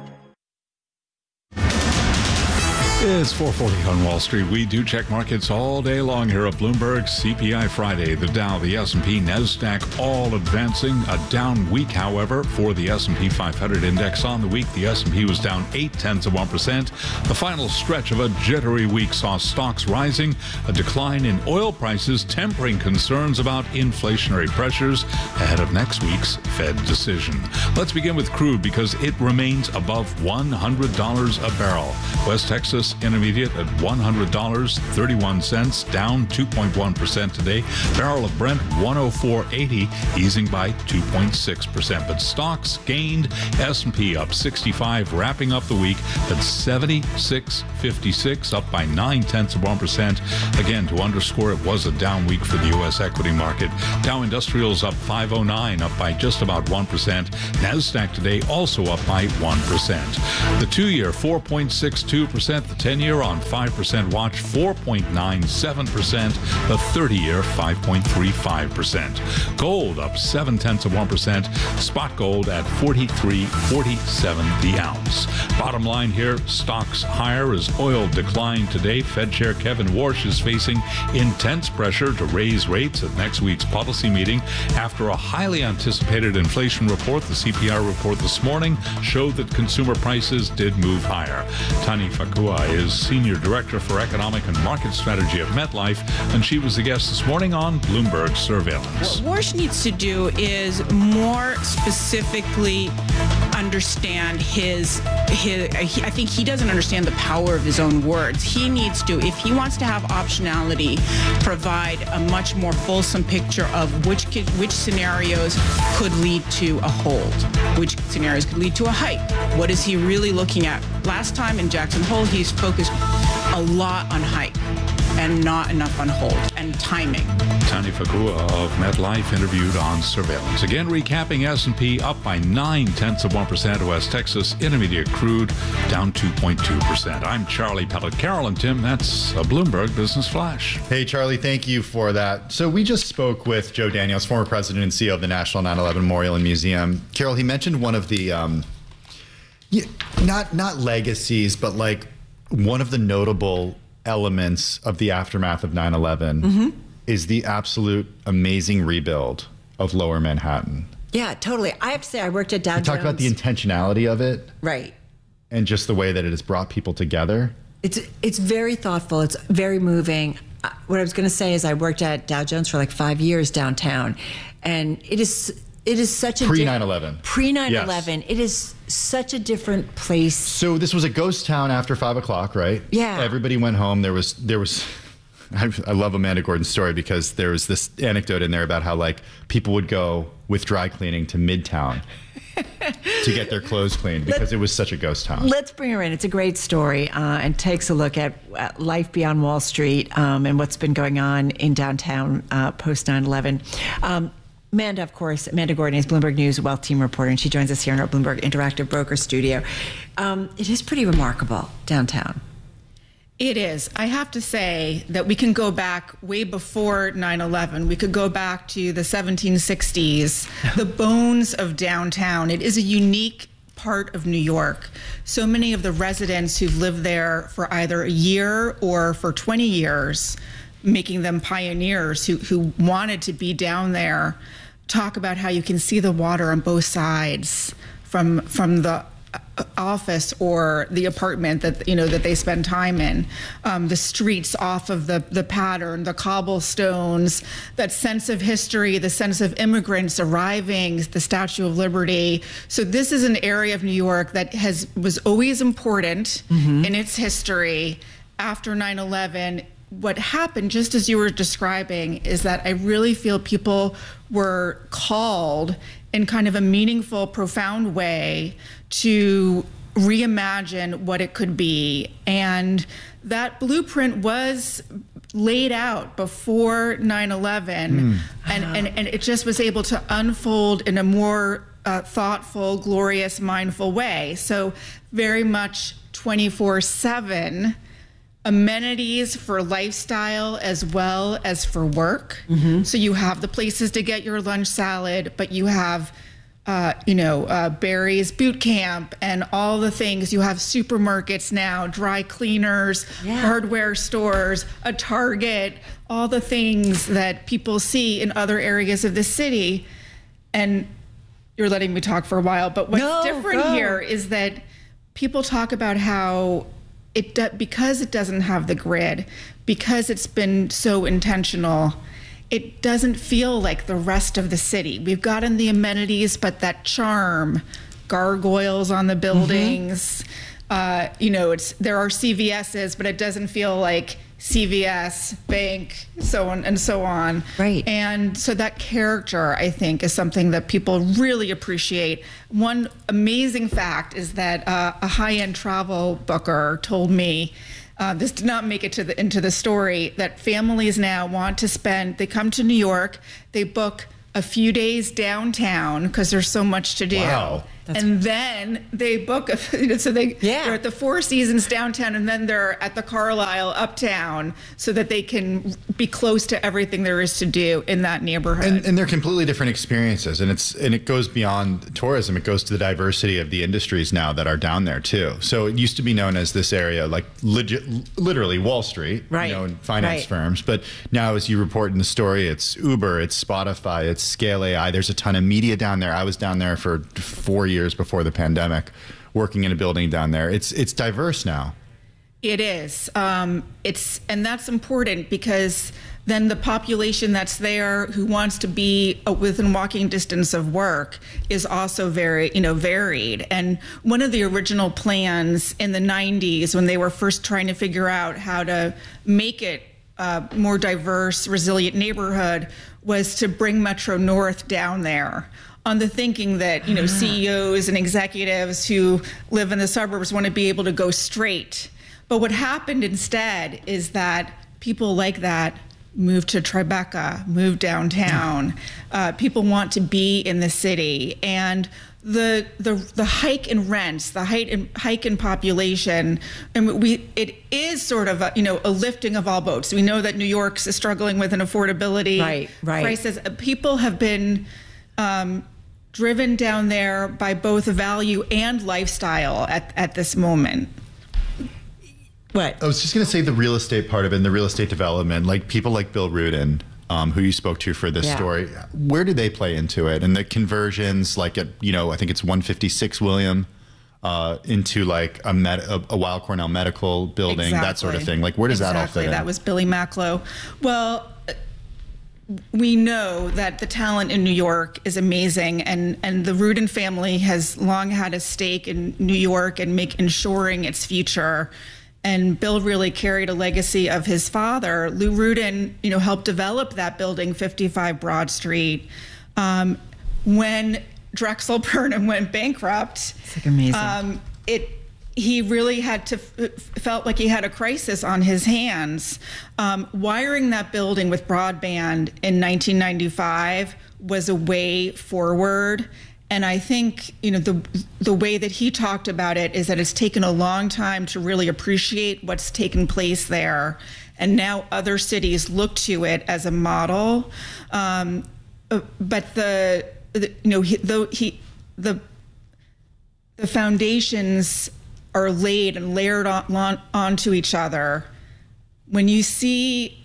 It's four forty on Wall Street. We do check markets all day long here at Bloomberg. C P I Friday, the Dow, the S and P, NASDAQ all advancing. A down week, however, for the S and P five hundred index. On the week, the S and P was down eight tenths of one percent. The final stretch of a jittery week saw stocks rising, a decline in oil prices tempering concerns about inflationary pressures ahead of next week's Fed decision. Let's begin with crude because it remains above one hundred dollars a barrel. West Texas Intermediate at one hundred dollars and thirty-one cents, down two point one percent today. Barrel of Brent one oh four eighty, easing by two point six percent. But stocks gained. S and P up sixty-five, wrapping up the week at seventy-six fifty-six, up by nine tenths of one percent. Again, to underscore, it was a down week for the U S equity market. Dow Industrials up five oh nine, up by just about one percent. NASDAQ today also up by one percent. The two-year four point six two percent, the ten-year on five percent watch four point nine seven percent, the thirty-year five point three five percent. Gold up seven tenths of one percent. Spot gold at forty-three forty-seven the ounce. Bottom line here, stocks higher as oil declined today. Fed Chair Kevin Warsh is facing intense pressure to raise rates at next week's policy meeting after a highly anticipated inflation report. The C P I report this morning showed that consumer prices did move higher. Tani Fakua is Senior Director for Economic and Market Strategy at MetLife, and she was the guest this morning on Bloomberg Surveillance. What Warsh needs to do is more specifically understand his, his he, I think he doesn't understand the power of his own words. He needs to, if he wants to have optionality, provide a much more fulsome picture of which which scenarios could lead to a hold, which scenarios could lead to a hike. What is he really looking at? Last time in Jackson Hole, he's focused a lot on hike and not enough on hold and timing. Tani Fakua of MetLife interviewed on Surveillance. Again, recapping S and P up by nine tenths of one percent. West Texas Intermediate crude down two point two percent. I'm Charlie Pellet. Carol and Tim, that's a Bloomberg Business Flash. Hey, Charlie, thank you for that. So we just spoke with Joe Daniels, former president and C E O of the National nine eleven Memorial and Museum. Carol, he mentioned one of the, um, not not legacies, but like one of the notable elements of the aftermath of nine eleven mm-hmm. is the absolute amazing rebuild of Lower Manhattan. Yeah, totally. I have to say, I worked at Dow You talk about the intentionality of it. Right. And just the way that it has brought people together. It's it's very thoughtful. It's very moving. Uh, What I was going to say is I worked at Dow Jones for like five years downtown. And it is it is such a... Pre nine eleven. Pre nine eleven. Yes. It is such a different place. So this was a ghost town after five o'clock, right? Yeah. Everybody went home. There was... there was. I, I love Amanda Gordon's story because there was this anecdote in there about how like people would go with dry cleaning to Midtown to get their clothes cleaned because Let's, it was such a ghost town. Let's bring her in. It's a great story uh, and takes a look at uh, life beyond Wall Street um, and what's been going on in downtown uh, post nine eleven. Um, Amanda, of course, Amanda Gordon is Bloomberg News Wealth Team reporter, and she joins us here in our Bloomberg Interactive Broker Studio. Um, it is pretty remarkable downtown. It is. I have to say that we can go back way before nine eleven. We could go back to the seventeen sixties, the bones of downtown. It is a unique part of New York. So many of the residents who've lived there for either a year or for twenty years, making them pioneers who, who wanted to be down there, talk about how you can see the water on both sides from from the office or the apartment that you know that they spend time in, um, the streets off of the the pattern, the cobblestones, that sense of history, the sense of immigrants arriving, the Statue of Liberty. So this is an area of New York that has was always important mm-hmm. in its history. After nine eleven, what happened, just as you were describing, is that I really feel people were called in kind of a meaningful, profound way to reimagine what it could be. And that blueprint was laid out before nine eleven, mm. and, and, and it just was able to unfold in a more uh, thoughtful, glorious, mindful way. So very much twenty-four seven amenities for lifestyle as well as for work. Mm-hmm. So you have the places to get your lunch salad, but you have, uh, you know, uh, Barry's Boot Camp and all the things. You have supermarkets now, dry cleaners, yeah. hardware stores, a Target, all the things that people see in other areas of the city. And you're letting me talk for a while, but what's no, different go. here is that people talk about how It do, because it doesn't have the grid, because it's been so intentional, it doesn't feel like the rest of the city. We've gotten the amenities, but that charm, gargoyles on the buildings, uh, you know, it's there are C V S's, but it doesn't feel like C V S, bank, so on and so on. Right. And so that character, I think, is something that people really appreciate. One amazing fact is that uh, a high-end travel booker told me, uh, this did not make it to the into the story, that families now want to spend, they come to New York, they book a few days downtown because there's so much to do. Wow. That's and then they book, a, so they, yeah. they're at the Four Seasons downtown, and then they're at the Carlisle uptown so that they can be close to everything there is to do in that neighborhood. And, and they're completely different experiences, and it's and it goes beyond tourism. It goes to the diversity of the industries now that are down there too. So it used to be known as this area, like legit, literally Wall Street, right. you know, and finance right. firms. But now, as you report in the story, it's Uber, it's Spotify, it's Scale A I. There's a ton of media down there. I was down there for four years before the pandemic, working in a building down there. It's it's diverse now. It is. Um, it's and that's important because then the population that's there who wants to be within walking distance of work is also very, you know, varied. And one of the original plans in the nineties, when they were first trying to figure out how to make it a more diverse, resilient neighborhood, was to bring Metro North down there, on the thinking that, you know, C E Os and executives who live in the suburbs want to be able to go straight. But what happened instead is that people like that moved to Tribeca, moved downtown. Uh, people want to be in the city. And the the the hike in rents, the hike in, hike in population, and we it is sort of a, you know, a lifting of all boats. We know that New York's is struggling with an affordability right, right. crisis. People have been um, driven down there by both value and lifestyle at, at this moment. What? I was just going to say the real estate part of it and the real estate development, like people like Bill Rudin, um, who you spoke to for this yeah. story. Where do they play into it? And the conversions, like at, you know, I think it's one fifty-six William uh, into like a, med- a, a Weill Cornell medical building, exactly. that sort of thing. Like where does exactly. that all fit in? That was Billy Macklow. Well, we know that the talent in New York is amazing, and, and the Rudin family has long had a stake in New York and make ensuring its future. And Bill really carried a legacy of his father. Lou Rudin, you know, helped develop that building, fifty-five Broad Street. Um, when Drexel Burnham went bankrupt, it's like amazing. Um, it. He really had to, felt like he had a crisis on his hands. Um, wiring that building with broadband in nineteen ninety-five was a way forward. And I think, you know, the the way that he talked about it is that it's taken a long time to really appreciate what's taken place there. And now other cities look to it as a model. Um, but the, the, you know, he, though he, the, the foundations are laid and layered on, on, onto each other. When you see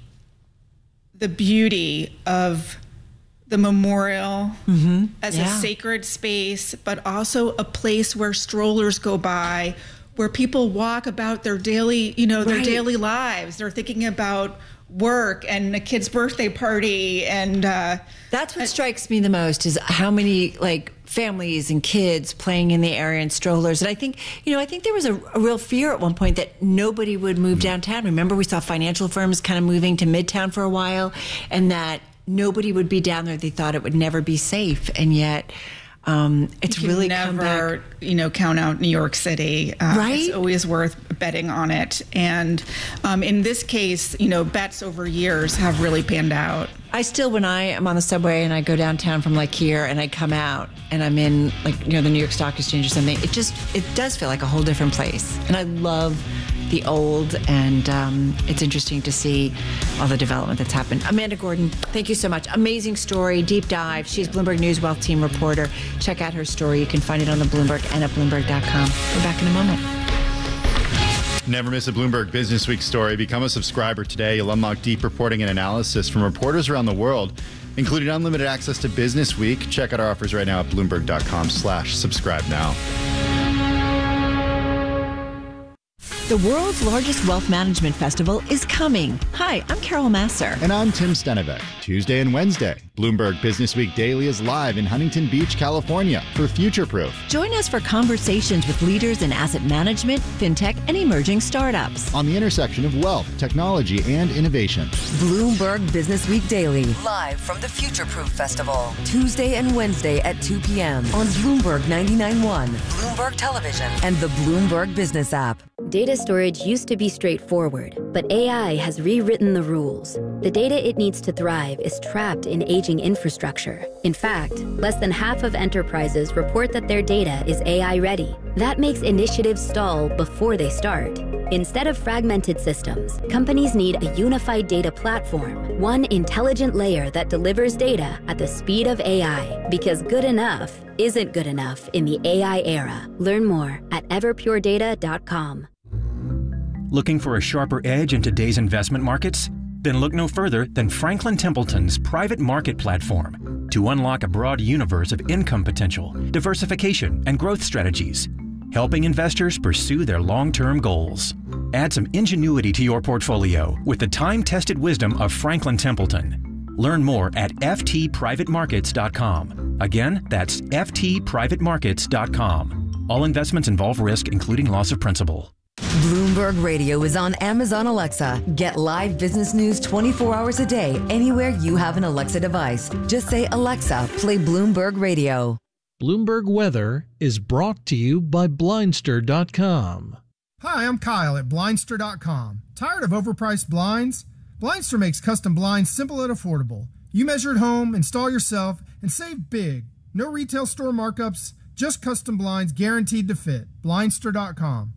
the beauty of the memorial mm-hmm. as yeah. a sacred space, but also a place where strollers go by, where people walk about their daily, you know, their right. daily lives. They're thinking about work and a kid's birthday party, and uh, that's what strikes me the most is how many like families and kids playing in the area and strollers. And I think, you know, I think there was a, a real fear at one point that nobody would move downtown. Remember, we saw financial firms kind of moving to Midtown for a while, and that nobody would be down there. They thought it would never be safe, and yet um, it's you can really never, come back. You know, count out New York City. Uh, right? It's always worth betting on it. And um, in this case, you know, bets over years have really panned out. I still, when I am on the subway and I go downtown from like here and I come out and I'm in like, you know, the New York Stock Exchange or something, it just, it does feel like a whole different place. And I love the old, and um, it's interesting to see all the development that's happened. Amanda Gordon, thank you so much. Amazing story, deep dive. She's Bloomberg News Wealth Team reporter. Check out her story. You can find it on the Bloomberg and at Bloomberg dot com. We're back in a moment. Never miss a Bloomberg Business Week story. Become a subscriber today. You'll unlock deep reporting and analysis from reporters around the world, including unlimited access to Business Week. Check out our offers right now at Bloomberg dot com slash subscribe now. The world's largest wealth management festival is coming. Hi, I'm Carol Masser. And I'm Tim Stenevec. Tuesday and Wednesday, Bloomberg Business Week Daily is live in Huntington Beach, California for Future Proof. Join us for conversations with leaders in asset management, fintech, and emerging startups. On the intersection of wealth, technology, and innovation. Bloomberg Business Week Daily, live from the Future Proof Festival, Tuesday and Wednesday at two p.m. on Bloomberg ninety-nine point one, Bloomberg Television, and the Bloomberg Business app. Data storage used to be straightforward, but A I has rewritten the rules. The data it needs to thrive is trapped in aging infrastructure. In fact, less than half of enterprises report that their data is A I ready. That makes initiatives stall before they start. Instead of fragmented systems, companies need a unified data platform, one intelligent layer that delivers data at the speed of A I. Because good enough isn't good enough in the A I era. Learn more at everpure data dot com. Looking for a sharper edge in today's investment markets? Then look no further than Franklin Templeton's private market platform to unlock a broad universe of income potential, diversification, and growth strategies, helping investors pursue their long-term goals. Add some ingenuity to your portfolio with the time-tested wisdom of Franklin Templeton. Learn more at f t private markets dot com. Again, that's f t private markets dot com. All investments involve risk, including loss of principal. Bloomberg Radio is on Amazon Alexa. Get live business news twenty-four hours a day, anywhere you have an Alexa device. Just say, Alexa, play Bloomberg Radio. Bloomberg Weather is brought to you by Blindster dot com. Hi, I'm Kyle at Blindster dot com. Tired of overpriced blinds? Blindster makes custom blinds simple and affordable. You measure at home, install yourself, and save big. No retail store markups, just custom blinds guaranteed to fit. Blindster dot com.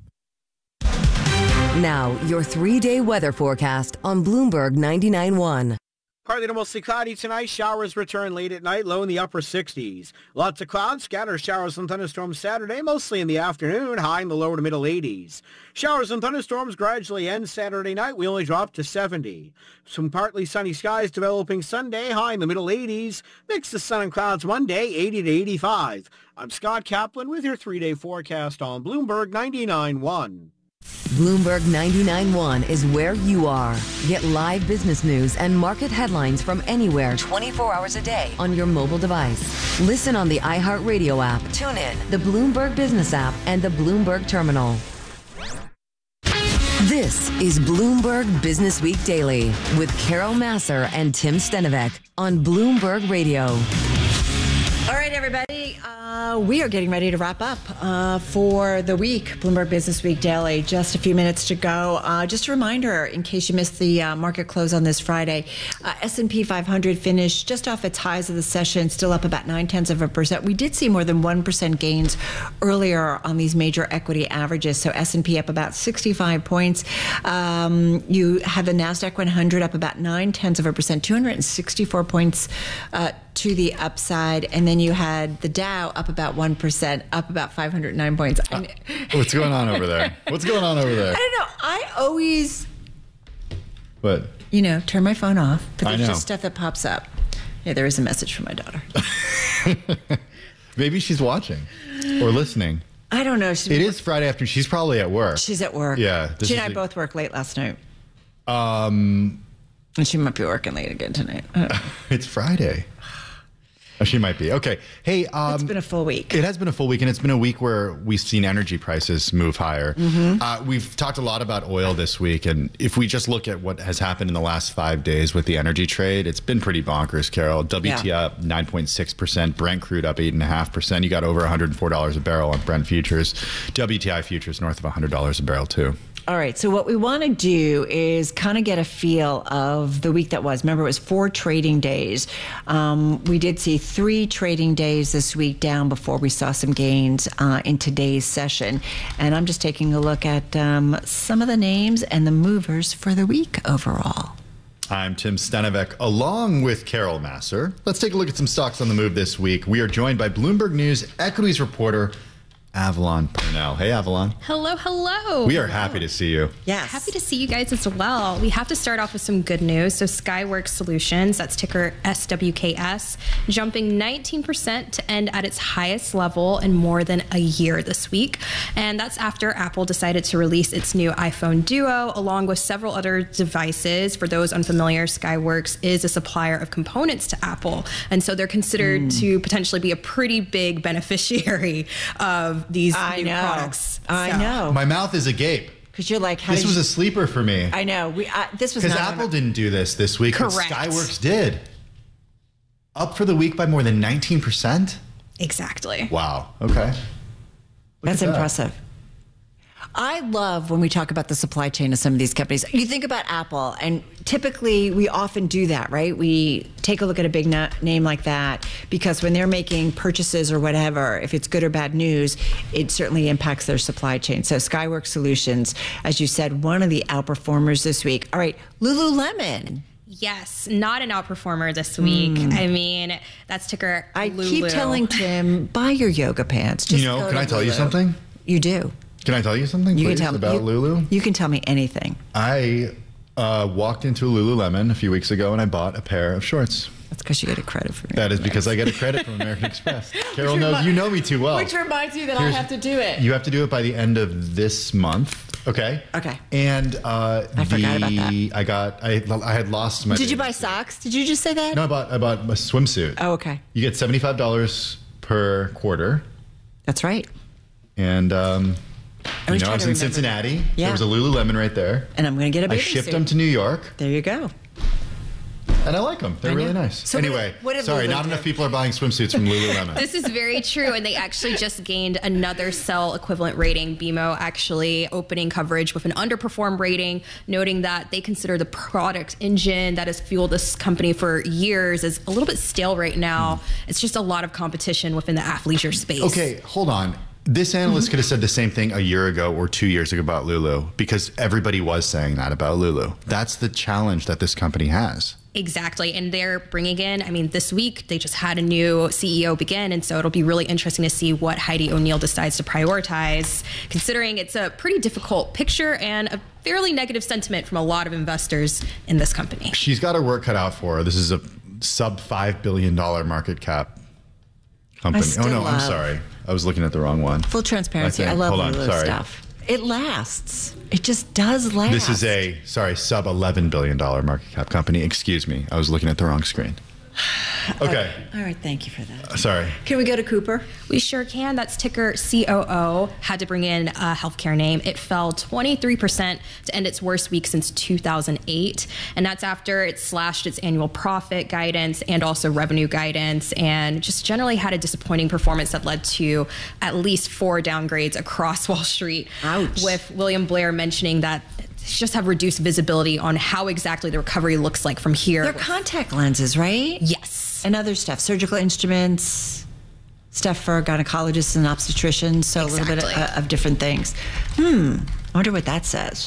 Now, your three-day weather forecast on Bloomberg ninety-nine point one. Partly to mostly cloudy tonight. Showers return late at night, low in the upper sixties. Lots of clouds, scattered showers and thunderstorms Saturday, mostly in the afternoon, high in the lower to middle eighties. Showers and thunderstorms gradually end Saturday night. We only drop to seventy. Some partly sunny skies developing Sunday, high in the middle eighties. Mix of sun and clouds Monday, eighty to eighty-five. I'm Scott Kaplan with your three-day forecast on Bloomberg ninety-nine point one. Bloomberg ninety-nine point one is where you are. Get live business news and market headlines from anywhere twenty-four hours a day on your mobile device. Listen on the iHeartRadio app, tune in, the Bloomberg Business app, and the Bloomberg Terminal. This is Bloomberg Business Week Daily with Carol Massar and Tim Stenovec on Bloomberg Radio. All right, everybody. Uh, we are getting ready to wrap up uh, for the week, Bloomberg Business Week Daily. Just a few minutes to go. Uh, just a reminder, in case you missed the uh, market close on this Friday, uh, S and P five hundred finished just off its highs of the session, still up about nine tenths of a percent. We did see more than one percent gains earlier on these major equity averages. So S and P up about sixty-five points. Um, you had the NASDAQ one hundred up about nine tenths of a percent, two hundred sixty-four points uh, to the upside. And then you had the Dow up about one percent, up about five hundred nine points. Uh, what's going on over there? What's going on over there? I don't know. I always, what? You know, turn my phone off, but I there's know. just stuff that pops up. Yeah, there is a message from my daughter. Maybe she's watching or listening. I don't know. She's It is Friday afternoon. She's probably at work. She's at work. Yeah. this She and I is a- both worked late last night. Um, And she might be working late again tonight. I don't know. It's Friday. Oh, she might be. Okay. Hey, um, It's been a full week. It has been a full week, and it's been a week where we've seen energy prices move higher. Mhm. Uh, we've talked a lot about oil this week, and if we just look at what has happened in the last five days with the energy trade, it's been pretty bonkers, Carol. W T I Yeah. up nine point six percent, Brent crude up eight point five percent. You got over one hundred four dollars a barrel on Brent futures. W T I futures north of one hundred dollars a barrel, too. All right. So what we want to do is kind of get a feel of the week that was. Remember, it was four trading days. Um, we did see three trading days this week down before we saw some gains uh, in today's session. And I'm just taking a look at um, some of the names and the movers for the week overall. I'm Tim Stenovec, along with Carol Massar. Let's take a look at some stocks on the move this week. We are joined by Bloomberg News equities reporter Avalon Purnell. Hey, Avalon. Hello, hello. We are happy to see you. Yes. Happy to see you guys as well. We have to start off with some good news. So Skyworks Solutions, that's ticker S W K S, jumping nineteen percent to end at its highest level in more than a year this week. And that's after Apple decided to release its new iPhone Duo, along with several other devices. For those unfamiliar, Skyworks is a supplier of components to Apple. And so they're considered mm. to potentially be a pretty big beneficiary of these I new know. products. I So- know. My mouth is agape. Because you're like, how This did was you- a sleeper for me. I know. We uh, this was Because not Apple didn't do this this week, but Correct. Skyworks did. Up for the week by more than nineteen percent? Exactly. Wow. Okay. Look That's at that. impressive. I love when we talk about the supply chain of some of these companies. You think about Apple, and typically we often do that, right? We take a look at a big na- name like that because when they're making purchases or whatever, if it's good or bad news, it certainly impacts their supply chain. So Skyworks Solutions, as you said, one of the outperformers this week. All right, Lululemon. Yes, not an outperformer this week. Mm. I mean, that's ticker I Lulu. keep telling Tim, buy your yoga pants. Just You know, go can to I tell you Lulu. something? You do. Can I tell you something, You please, can tell about you, Lulu? You can tell me anything. I uh, walked into a Lululemon a few weeks ago and I bought a pair of shorts. That's because you get a credit for it. That is because I get a credit from American Express. Carol Which knows, remi- you know me too well. Which reminds me that Here's- I have to do it. You have to do it by the end of this month. Okay. Okay. And uh, I the, forgot about that. I got. I, I had lost my. Did you buy socks? Did you just say that? No, I bought. I bought a swimsuit. Oh, okay. You get seventy-five dollars per quarter. That's right. And um, I you was know, I trying was to in remember. Cincinnati. Yeah. There was a Lululemon right there. And I'm going to get a I bathing shipped suit. them to New York. There you go. And I like them. They're I know. really nice. So what anyway, did- what did sorry, Lulu not do? enough people are buying swimsuits from Lululemon. This is very true, and they actually just gained another sell equivalent rating. B M O actually opening coverage with an underperform rating, noting that they consider the product engine that has fueled this company for years is a little bit stale right now. It's just a lot of competition within the athleisure space. Okay, hold on. This analyst could have said the same thing a year ago or two years ago about Lulu because everybody was saying that about Lulu. That's the challenge that this company has. Exactly. And they're bringing in, I mean, this week they just had a new C E O begin. And so it'll be really interesting to see what Heidi O'Neill decides to prioritize, considering it's a pretty difficult picture and a fairly negative sentiment from a lot of investors in this company. She's got her work cut out for her. This is a sub five billion dollars market cap company. still Oh, no, I'm love- sorry. I was looking at the wrong one. Full transparency. I I, think- love hold on, Lulu sorry. stuff. It lasts. It just does last. This is a, sorry, sub eleven billion dollars market cap company. Excuse me. I was looking at the wrong screen. Okay. All right. Thank you for that. Sorry. Can we go to Cooper? We sure can. That's ticker C O O. Had to bring in a healthcare name. It fell twenty-three percent to end its worst week since two thousand eight. And that's after it slashed its annual profit guidance and also revenue guidance, and just generally had a disappointing performance that led to at least four downgrades across Wall Street. Ouch. With William Blair mentioning that just have reduced visibility on how exactly the recovery looks like from here. They're contact lenses, right? Yes. And other stuff, surgical instruments, stuff for gynecologists and obstetricians. So a little bit Exactly. of, of different things. Hmm. I wonder what that says.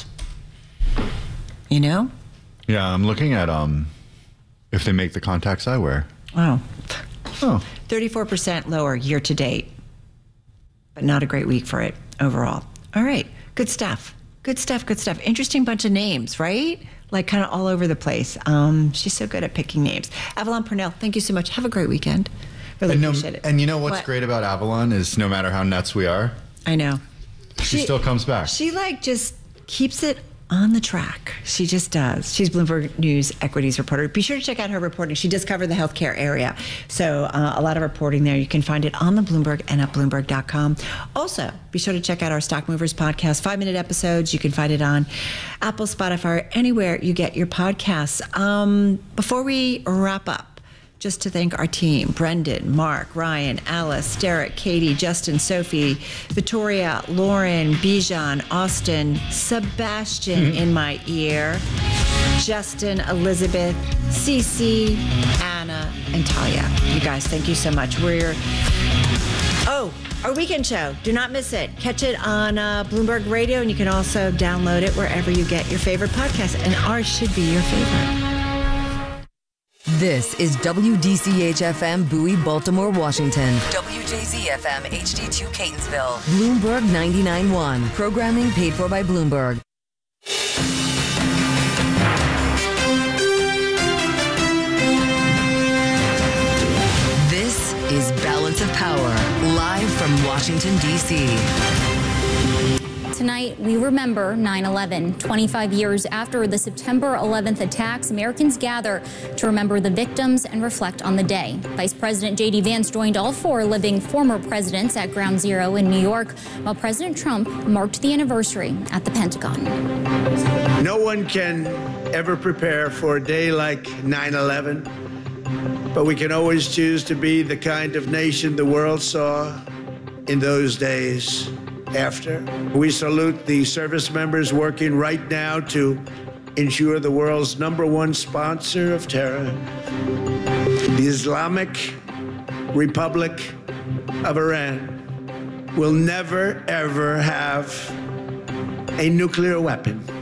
You know? Yeah, I'm looking at um, if they make the contacts I wear. Wow. Oh. thirty-four percent lower year to date, but not a great week for it overall. All right. Good stuff. Good stuff. Good stuff. Interesting bunch of names, right? Like kind of all over the place. Um, she's so good at picking names. Avalon Purnell, thank you so much. Have a great weekend. Really and, no, appreciate it. and you know what's What? great about Avalon is no matter how nuts we are, I know. she, still comes back. She like just keeps it on the track. She just does. She's Bloomberg News equities reporter. Be sure to check out her reporting. She does cover the healthcare area. So uh, a lot of reporting there. You can find it on the Bloomberg and at Bloomberg dot com. Also, be sure to check out our Stock Movers podcast, five-minute episodes. You can find it on Apple, Spotify, or anywhere you get your podcasts. Um, before we wrap up, just to thank our team, Brendan, Mark, Ryan, Alice, Derek, Katie, Justin, Sophie, Victoria, Lauren, Bijan, Austin, Sebastian in my ear, Justin, Elizabeth, Cece, Anna, and Talia. You guys, thank you so much. We're, oh, our weekend show. Do not miss it. Catch it on uh, Bloomberg Radio, and you can also download it wherever you get your favorite podcast. And ours should be your favorite. This is W D C H F M Bowie, Baltimore, Washington. W J Z F M H D two Catonsville. Bloomberg ninety-nine point one. Programming paid for by Bloomberg. This is Balance of Power, live from Washington, D C Tonight, we remember nine eleven. twenty-five years after the September eleventh attacks, Americans gather to remember the victims and reflect on the day. Vice President J D Vance joined all four living former presidents at Ground Zero in New York, while President Trump marked the anniversary at the Pentagon. No one can ever prepare for a day like nine eleven, but we can always choose to be the kind of nation the world saw in those days. After, we salute the service members working right now to ensure the world's number one sponsor of terror, the Islamic Republic of Iran, will never, ever have a nuclear weapon.